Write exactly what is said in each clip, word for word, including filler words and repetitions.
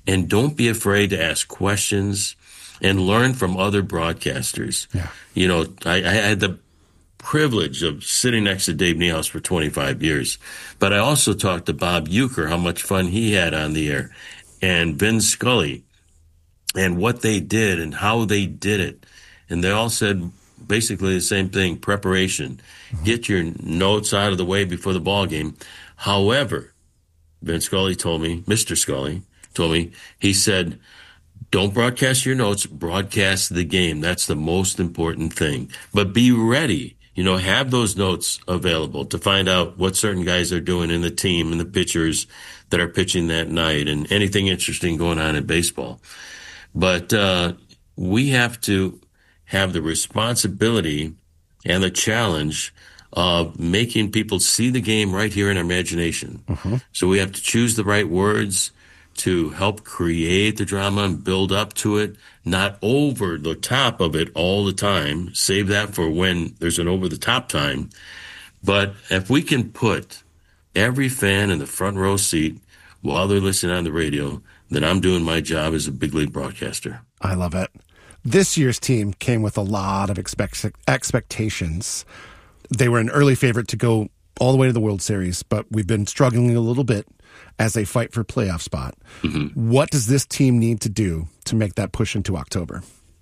And don't be afraid to ask questions and learn from other broadcasters. Yeah. You know, I, I had the privilege of sitting next to Dave Niehaus for twenty-five years, but I also talked to Bob Uecker, how much fun he had on the air, and Vin Scully, and what they did and how they did it. And they all said basically the same thing: preparation. Mm-hmm. Get your notes out of the way before the ball game. However, Vin Scully told me, Mister Scully told me, he said, don't broadcast your notes, broadcast the game. That's the most important thing. But be ready. You know, have those notes available to find out what certain guys are doing in the team and the pitchers that are pitching that night and anything interesting going on in baseball. But uh, we have to have the responsibility and the challenge of making people see the game right here in our imagination. Mm-hmm. So we have to choose the right words to help create the drama and build up to it, not over the top of it all the time. Save that for when there's an over the top time. But if we can put every fan in the front row seat while they're listening on the radio, then I'm doing my job as a big league broadcaster. I love it. This year's team came with a lot of expect- expectations. They were an early favorite to go all the way to the World Series, but we've been struggling a little bit as they fight for a playoff spot. Mm-hmm. What does this team need to do to make that push into October?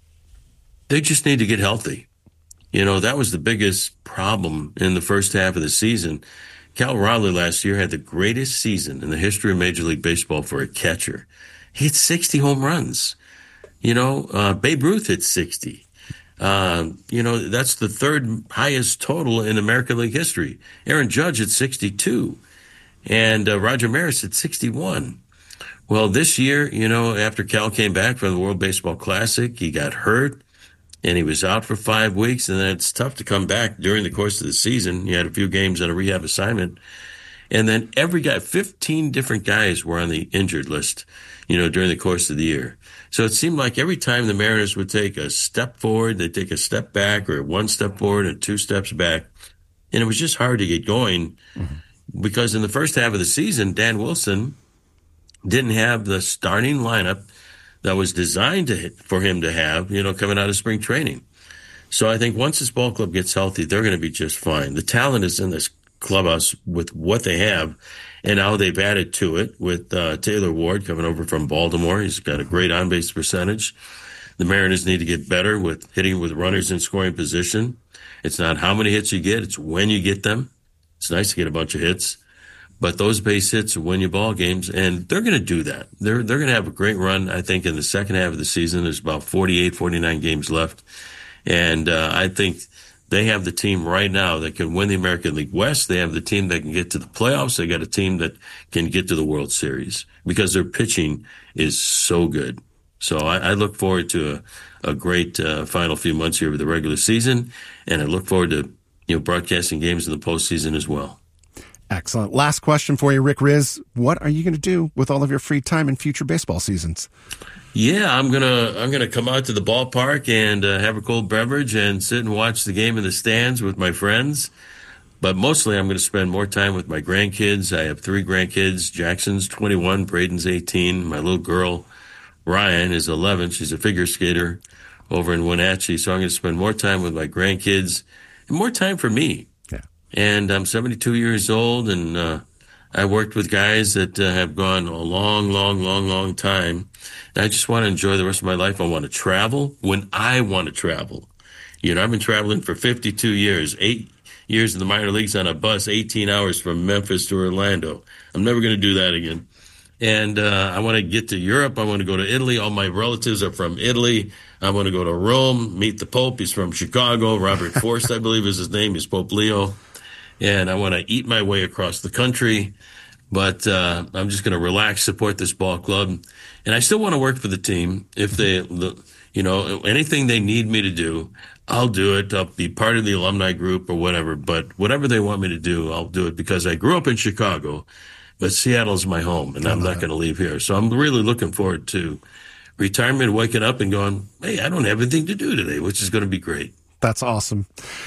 They just need to get healthy. You know, that was the biggest problem in the first half of the season. Cal Raleigh last year had the greatest season in the history of Major League Baseball for a catcher. He hit sixty home runs. You know, uh, Babe Ruth hit sixty. Uh, you know, that's the third highest total in American League history. Aaron Judge at sixty-two. And uh, Roger Maris at sixty-one. Well, this year, you know, after Cal came back from the World Baseball Classic, he got hurt, and he was out for five weeks, and then it's tough to come back during the course of the season. He had a few games on a rehab assignment. And then every guy, fifteen different guys were on the injured list, you know, during the course of the year. So it seemed like every time the Mariners would take a step forward, they'd take a step back, or one step forward and two steps back. And it was just hard to get going. Mm-hmm. Because in the first half of the season, Dan Wilson didn't have the starting lineup that was designed to hit, for him to have, you know, coming out of spring training. So I think once this ball club gets healthy, they're going to be just fine. The talent is in this clubhouse with what they have, and now they've added to it with uh, Taylor Ward coming over from Baltimore. He's got a great on-base percentage. The Mariners need to get better with hitting with runners in scoring position. It's not how many hits you get, it's when you get them. It's nice to get a bunch of hits, but those base hits win you ball games, and they're going to do that. They're they're going to have a great run, I think, in the second half of the season. There's about forty-eight, forty-nine games left, and uh, I think they have the team right now that can win the American League West. They have the team that can get to the playoffs. They got a team that can get to the World Series because their pitching is so good. So I, I look forward to a, a great uh, final few months here with the regular season, and I look forward to you know, broadcasting games in the postseason as well. Excellent. Last question for you, Rick Rizzs. What are you going to do with all of your free time in future baseball seasons? Yeah, I'm gonna I'm gonna come out to the ballpark and uh, have a cold beverage and sit and watch the game in the stands with my friends. But mostly, I'm going to spend more time with my grandkids. I have three grandkids. Jackson's twenty-one, Braden's eighteen. My little girl, Ryan, is eleven. She's a figure skater over in Wenatchee. So I'm going to spend more time with my grandkids. More time for me. Yeah. And I'm seventy-two years old, and uh, I worked with guys that uh, have gone a long, long, long, long time. And I just want to enjoy the rest of my life. I want to travel when I want to travel. You know, I've been traveling for fifty-two years, eight years in the minor leagues on a bus, eighteen hours from Memphis to Orlando. I'm never going to do that again. And uh, I want to get to Europe. I want to go to Italy. All my relatives are from Italy. I want to go to Rome, meet the Pope. He's from Chicago. Robert Forst, I believe is his name. He's Pope Leo. And I want to eat my way across the country. But uh, I'm just going to relax, support this ball club. And I still want to work for the team. If they, you know, anything they need me to do, I'll do it. I'll be part of the alumni group or whatever. But whatever they want me to do, I'll do it because I grew up in Chicago. But Seattle's my home, and I'm not going to leave here. So I'm really looking forward to retirement, waking up and going, hey, I don't have anything to do today, which is going to be great. That's awesome.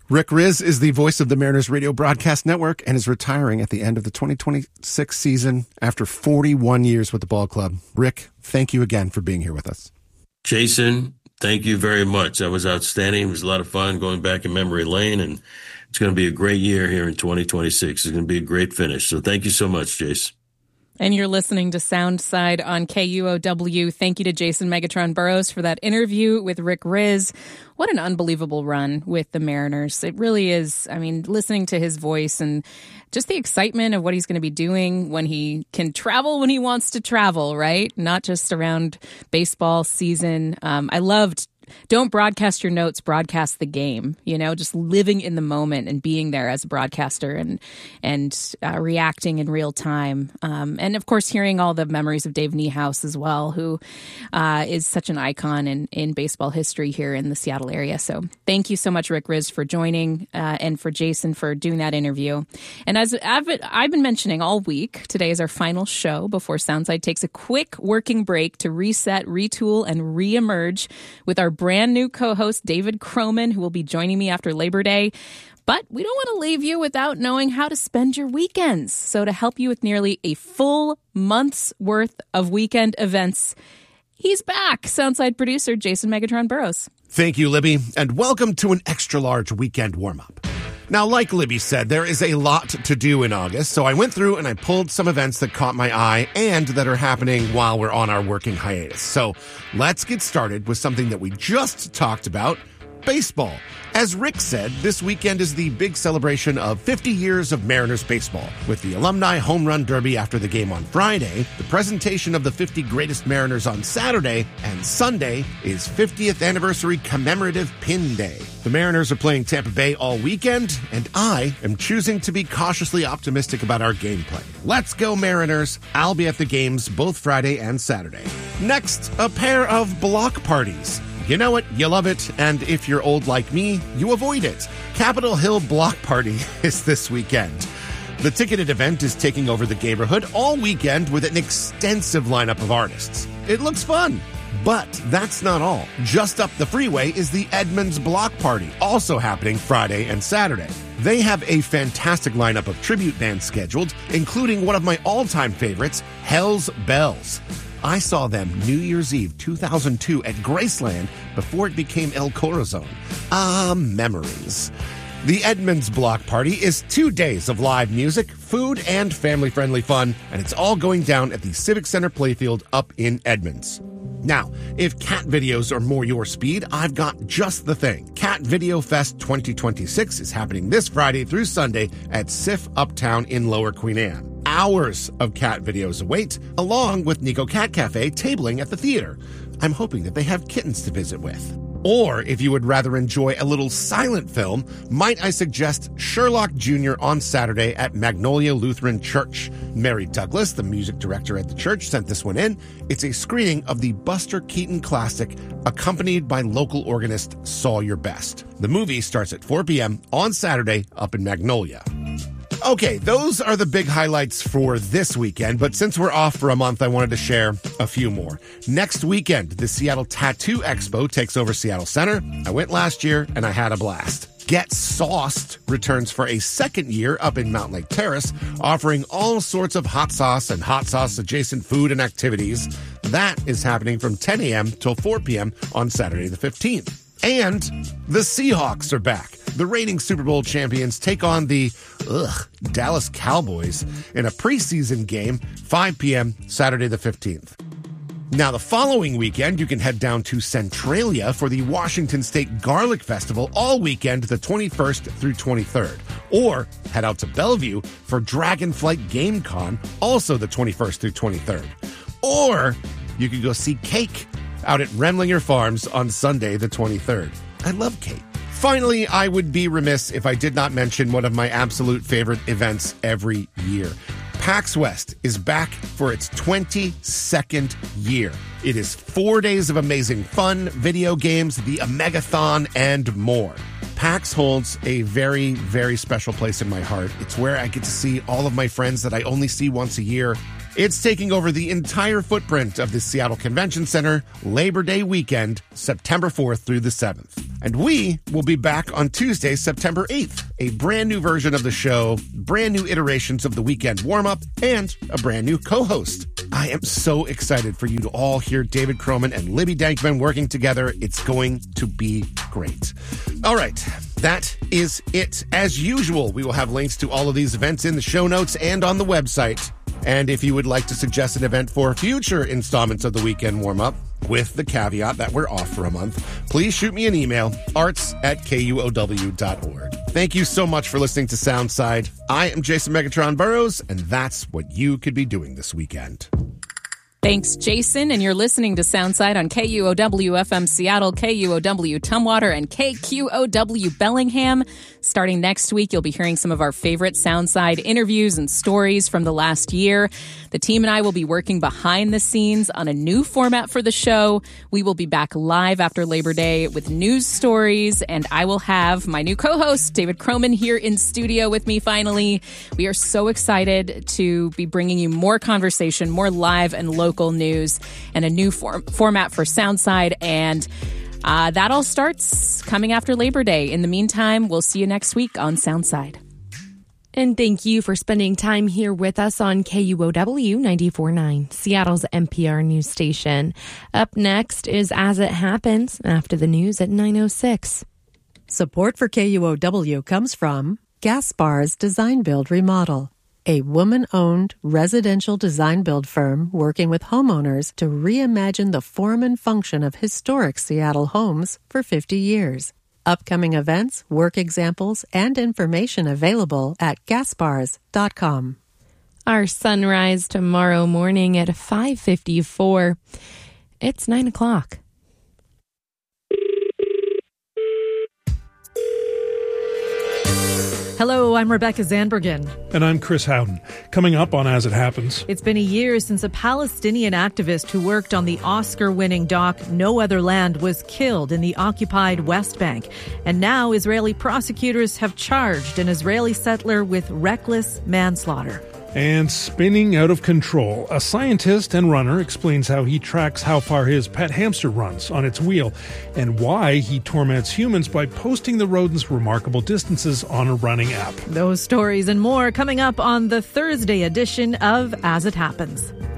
Rick Rizzs is the voice of the Mariners Radio Broadcast Network and is retiring at the end of the twenty twenty-six season after forty-one years with the ball club. Rick, thank you again for being here with us. Jason, thank you very much. That was outstanding. It was a lot of fun going back in memory lane, and it's going to be a great year here in twenty twenty-six. It's going to be a great finish. So thank you so much, Jason. And you're listening to Soundside on K U O W. Thank you to Jason Megatron Burrows for that interview with Rick Rizzs. What an unbelievable run with the Mariners. It really is. I mean, listening to his voice and just the excitement of what he's going to be doing when he can travel when he wants to travel, right? Not just around baseball season. Um, I loved Don't broadcast your notes, broadcast the game, you know, just living in the moment and being there as a broadcaster and and uh, reacting in real time. Um, and, of course, hearing all the memories of Dave Niehaus as well, who uh, is such an icon in, in baseball history here in the Seattle area. So thank you so much, Rick Rizzs, for joining uh, and for Jason for doing that interview. And as I've been, I've been mentioning all week, today is our final show before Soundside takes a quick working break to reset, retool, and reemerge with our brand new co-host, David Croman, who will be joining me after Labor Day. But we don't want to leave you without knowing how to spend your weekends. So to help you with nearly a full month's worth of weekend events, he's back. Soundside producer, Jason Megatron Burrows. Thank you, Libby, and welcome to an extra-large weekend warm-up. Now, like Libby said, there is a lot to do in August, so I went through and I pulled some events that caught my eye and that are happening while we're on our working hiatus. So let's get started with something that we just talked about, baseball. As Rick said, this weekend is the big celebration of fifty years of Mariners baseball, with the Alumni Home Run Derby after the game on Friday, the presentation of the fifty greatest Mariners on Saturday, and Sunday is fiftieth anniversary commemorative Pin Day. The Mariners are playing Tampa Bay all weekend, and I am choosing to be cautiously optimistic about our gameplay. Let's go, Mariners! I'll be at the games both Friday and Saturday. Next, a pair of block parties. You know it, you love it, and if you're old like me, you avoid it. Capitol Hill Block Party is this weekend. The ticketed event is taking over the neighborhood all weekend with an extensive lineup of artists. It looks fun. But that's not all. Just up the freeway is the Edmonds Block Party, also happening Friday and Saturday. They have a fantastic lineup of tribute bands scheduled, including one of my all-time favorites, Hell's Bells. I saw them New Year's Eve two thousand two at Graceland before it became El Corazon. Ah, memories. The Edmonds Block Party is two days of live music, food, and family-friendly fun, and it's all going down at the Civic Center Playfield up in Edmonds. Now, if cat videos are more your speed, I've got just the thing. Cat Video Fest twenty twenty-six is happening this Friday through Sunday at C I F Uptown in Lower Queen Anne. Hours of cat videos await, along with Nico Cat Cafe tabling at the theater. I'm hoping that they have kittens to visit with. Or, if you would rather enjoy a little silent film, might I suggest Sherlock Junior on Saturday at Magnolia Lutheran Church. Mary Douglas, the music director at the church, sent this one in. It's a screening of the Buster Keaton classic, accompanied by local organist Saw Your Best. The movie starts at four p.m. on Saturday up in Magnolia. Okay, those are the big highlights for this weekend, but since we're off for a month, I wanted to share a few more. Next weekend, the Seattle Tattoo Expo takes over Seattle Center. I went last year, and I had a blast. Get Sauced returns for a second year up in Mountain Lake Terrace, offering all sorts of hot sauce and hot sauce-adjacent food and activities. That is happening from ten a.m. till four p.m. on Saturday the fifteenth. And the Seahawks are back. The reigning Super Bowl champions take on the ugh, Dallas Cowboys in a preseason game, five p.m. Saturday the fifteenth. Now, the following weekend, you can head down to Centralia for the Washington State Garlic Festival all weekend, the twenty-first through twenty-third. Or head out to Bellevue for Dragonflight Game Con, also the twenty-first through twenty-third. Or you could go see Cake out at Remlinger Farms on Sunday the twenty-third. I love Cake. Finally, I would be remiss if I did not mention one of my absolute favorite events every year. PAX West is back for its twenty-second year. It is four days of amazing fun, video games, the Omegathon, and more. PAX holds a very, very special place in my heart. It's where I get to see all of my friends that I only see once a year. It's taking over the entire footprint of the Seattle Convention Center Labor Day weekend, September fourth through the seventh. And we will be back on Tuesday, September eighth. A brand new version of the show, brand new iterations of the weekend warm-up, and a brand new co-host. I am so excited for you to all hear David Croman and Libby Dankman working together. It's going to be great. All right, that is it. As usual, we will have links to all of these events in the show notes and on the website. And if you would like to suggest an event for future installments of the Weekend Warm-Up, with the caveat that we're off for a month, please shoot me an email, arts at K U O W dot org. Thank you so much for listening to Soundside. I am Jason Megatron Burrows, and that's what you could be doing this weekend. Thanks, Jason. And you're listening to Soundside on K U O W F M Seattle, K U O W Tumwater, and K Q O W Bellingham. Starting next week, you'll be hearing some of our favorite Soundside interviews and stories from the last year. The team and I will be working behind the scenes on a new format for the show. We will be back live after Labor Day with news stories, and I will have my new co-host, David Croman, here in studio with me finally. We are so excited to be bringing you more conversation, more live and local news, and a new form- format for Soundside, and uh, that all starts coming after Labor Day. In the meantime, we'll see you next week on Soundside. And thank you for spending time here with us on K U O W ninety-four point nine, Seattle's N P R news station. Up next is As It Happens, after the news at nine oh six. Support for K U O W comes from Gaspar's Design Build Remodel, a woman-owned residential design-build firm working with homeowners to reimagine the form and function of historic Seattle homes for fifty years. Upcoming events, work examples, and information available at gaspars dot com. Our sunrise tomorrow morning at five fifty-four. It's nine o'clock. Hello, I'm Rebecca Zandbergen. And I'm Chris Howden. Coming up on As It Happens. It's been a year since a Palestinian activist who worked on the Oscar-winning doc No Other Land was killed in the occupied West Bank. And now Israeli prosecutors have charged an Israeli settler with reckless manslaughter. And spinning out of control. A scientist and runner explains how he tracks how far his pet hamster runs on its wheel and why he torments humans by posting the rodent's remarkable distances on a running app. Those stories and more coming up on the Thursday edition of As It Happens.